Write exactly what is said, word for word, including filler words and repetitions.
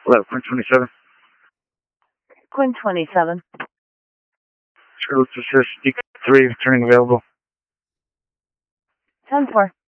Hello, Quinn twenty-seven. Quinn twenty-seven. Sure, let's assist. D three, turning available. ten four.